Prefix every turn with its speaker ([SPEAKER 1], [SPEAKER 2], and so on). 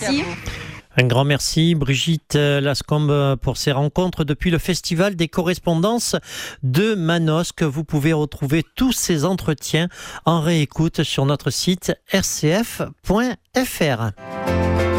[SPEAKER 1] Merci.
[SPEAKER 2] Un grand merci Brigitte Lascombe pour ces rencontres depuis le Festival des correspondances de Manosque. Vous pouvez retrouver tous ces entretiens en réécoute sur notre site rcf.fr.